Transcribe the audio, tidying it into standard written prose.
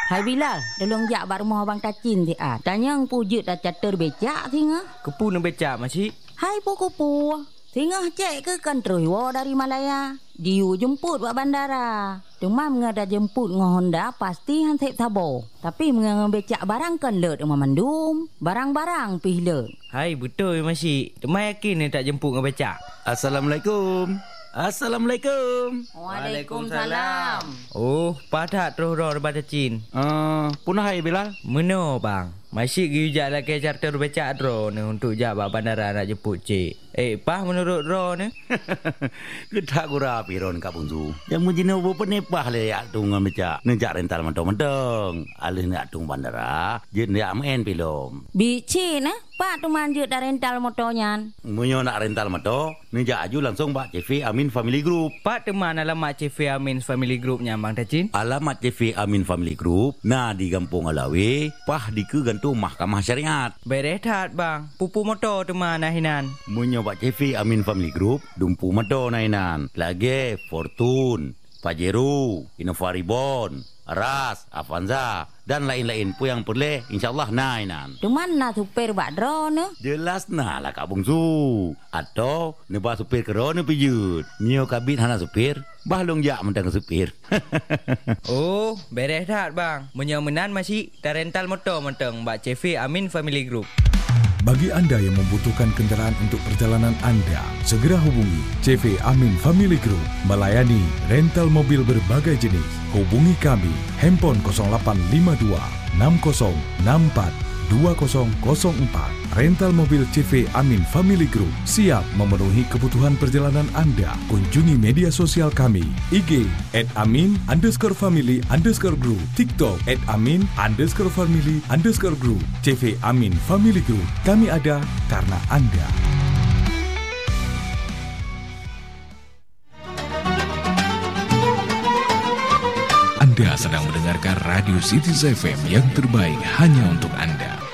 Hai Bilal, tolong jak bak rumah abang Tacin ti ah. Tanya ang pujut dah catur becak tinga. Kepu nak becak makcik. Hai puku-pu. Tinga cek ke kan terus dari Malaya. Diu jemput buat bandara. Cuma mengada jemput ngah Honda pasti hantip tabo. Tapi becak barang kan let rumah mandum. Barang-barang pih let. Hai betul makcik. Temai yakin ni tak jemput ngah becak. Assalamualaikum. Assalamualaikum. Waalaikumsalam. Oh, padat terus roh daripada Cin. Punah hai Bilal. Meno bang. Masih gijak lagi charter becak drone ni untuk jak bak bandara nak jemput cik. Pah menurut drone ni? Kedak gura piron Kak Bunzu. Yang mujina obo penepah le yak tung becak. Nejak rental mentong-mentong. Alih nak tung bandara, je nak main pilom. Bici nah, Pak tu manjut dah rental motornya. Munyo nak rental motor, nejak aju langsung Pak CV Amin Family Group. Pak teman alamat CV Amin Family Groupnya bang Tacin. Alamat CV Amin Family Group, nah di Kampung Alawi, pah di ke gantung Mahkamah Syariat. Berehat bang, pupu motor teman nahinan. Munyo Pak CV Amin Family Group, dumpu motor nahinan. Lagi Fortune, Pajero, Innova Reborn, Ras, Avanza dan lain-lain pun yang boleh insyaallah nainan. Cuman nak supir bak drone. Jelas nah lah Kak Bungsu. Atau nebah supir kerana pijut. Mio kabit hana supir, bahlong jak mentang supir. Oh, beres dah bang. Menyemenan masih dah rental motor mentang bak CV Amin Family Group. Bagi anda yang membutuhkan kenderaan untuk perjalanan anda, segera hubungi CV Amin Family Group, melayani rental mobil berbagai jenis. Hubungi kami, handphone 0852 6064 2004. Rental mobil CV Amin Family Group siap memenuhi kebutuhan perjalanan anda. Kunjungi media sosial kami, IG @amin_family_group, TikTok @amin_family_group. CV Amin Family Group, kami ada karena anda. Anda sedang mendengarkan Radio City FM yang terbaik hanya untuk anda.